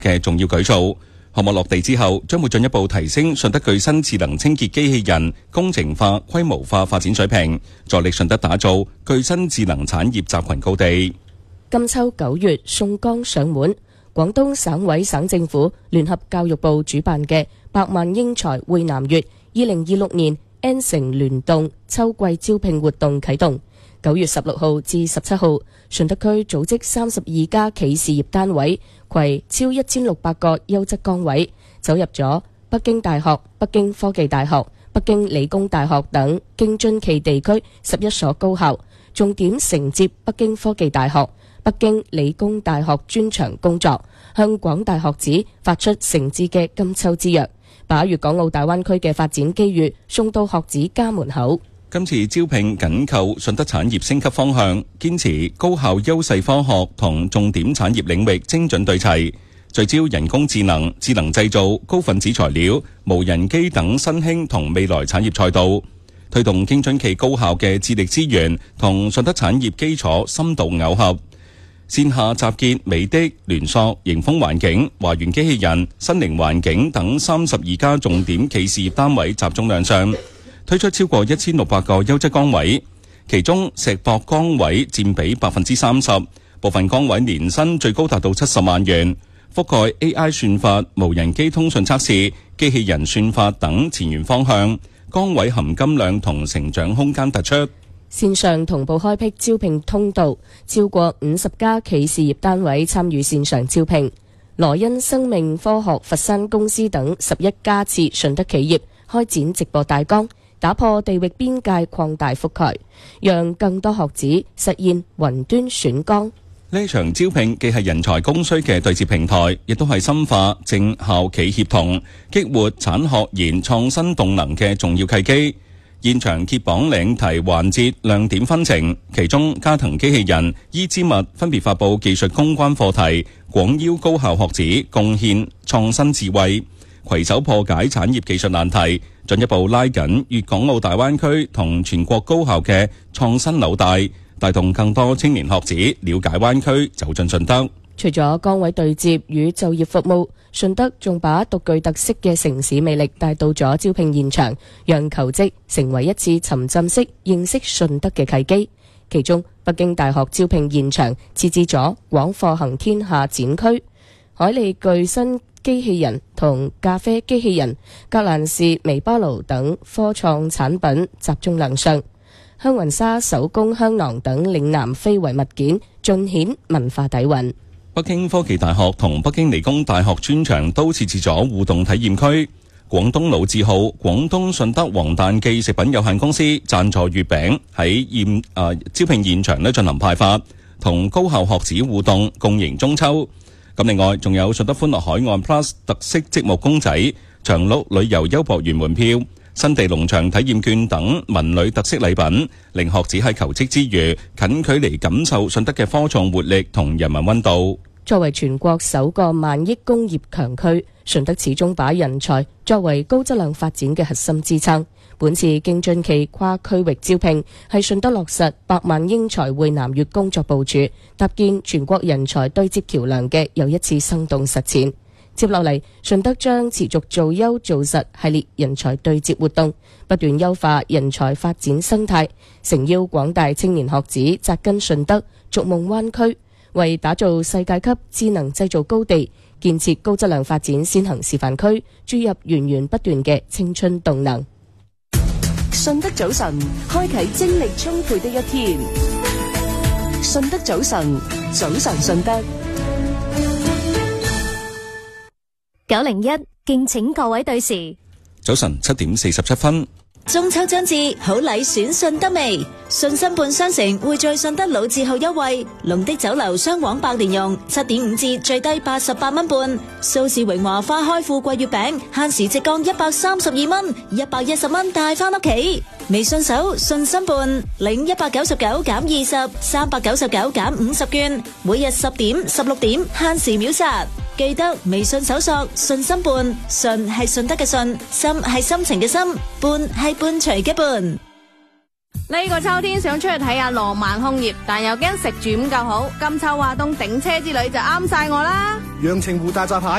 嘅重要舉措。項目落地之後，將會進一步提升順德具新智能清潔機器人工程化、規模化發展水平，助力順德打造具新智能產業集群高地。 金秋9月宋江上門，廣東省委省政府聯合教育部主辦嘅百萬英才匯南粵2026年 N 城聯動秋季招聘活動啟動。9月16號至17號，順德區組織32家企事業單位，攜超1600個優質崗位，走入咗北京大學、北京科技大學、北京理工大學等京津冀地區11所高校，重點承接北京科技大學、北京理工大學專長工作，向廣大學子發出誠摯嘅金秋之約，把粵港澳大灣區嘅發展機遇送到學子家門口。 今次招聘緊扣順德產業升級方向，堅持高效優勢科學同重點產業領域精準對齊，聚焦人工智能、智能製造、高分子材料、無人機等新興同未來產業賽道，推動京津冀高校嘅智力資源同順德產業基礎深度耦合。線下集結美的、聯塑、盈豐環境、華源機器人、新寧環境等32家重點企事業單位集中亮相，推出超過1600個優質崗位，其中石博崗位佔比30%，部分崗位年薪最高達到70萬元，覆蓋 AI 算法、無人機通訊測試、機器人算法等前沿方向，崗位含金量同成長空間突出。 線上同步開闢招聘通道，超過50家企事業單位參與線上招聘。羅恩生命科學佛山公司等11家次順德企業開展直播大綱，打破地域邊界，擴大覆蓋，讓更多學子實現雲端選崗。 呢場招聘既係人才供需嘅對接平台，亦都係深化政校企協同，激活產學研創新動能嘅重要契機。現場揭榜領題環節亮點紛呈，其中加藤機器人、伊之物分別發佈技術攻關課題，廣邀高校學子貢獻創新智慧，攜手破解產業技術難題，進一步拉緊粵港澳大灣區同全國高校嘅創新紐帶，帶動更多青年學子了解灣區，走進順德。 除咗崗位對接與就業服務，順德仲把獨具特色嘅城市魅力帶到咗招聘現場，讓求職成為一次沉浸式認識順德嘅契機。其中，北京大學招聘現場設置咗廣貨行天下展區，海利巨新機器人同咖啡機器人、格蘭仕微波爐等科創產品集中亮相，香雲紗手工香囊等嶺南非遺物件盡顯文化底蘊。 北京科技大學同北京理工大學專場都設置咗互動體驗區。廣東老字號廣東順德黃誕記食品有限公司贊助月餅喺招聘現場進行派發，同高校學子互動，共迎中秋。咁另外仲有順德歡樂海岸 Plus 特色積木公仔、長鹿旅遊優博園門票、新地農場體驗券等文旅特色禮品，令學子喺求職之餘近距離感受順德嘅科創活力同人民溫度。 作為全國首個萬億工業強區，順德始終把人才作為高質量發展嘅核心支撐。本次京津冀跨區域招聘係順德落實百萬英才匯南粵工作部署，搭建全國人才對接橋樑嘅又一次生動實踐。接落嚟，順德將持續做優做實系列人才對接活動，不斷優化人才發展生態，誠邀廣大青年學子扎根順德，逐夢灣區，為打造世界級智能製造高地、建設高質量發展先行示範區，注入源源不斷嘅青春動能。 順德早晨，開啟精力充沛的一天。順德早晨，早晨順德。 901，敬請各位對時。 早晨7點47分。 中秋將至，好禮選順德味。順心伴商城匯聚順德老字號優惠，龍的酒樓雙黃百年蓉7.5折，最低88蚊半。蘇氏榮華花開富貴月餅，限時直降132蚊，110蚊帶翻屋企。微信搜順心伴，領199減20，399減50券，每日10點、16點限時秒殺。記得微信搜索順心伴，順係順德嘅順，心係心情嘅心，伴係伴隨嘅伴。 呢個秋天想出去睇下浪漫楓葉，但又驚食住唔夠好。金秋話東頂車之旅就啱晒我啦！ 陽澄湖大閘蟹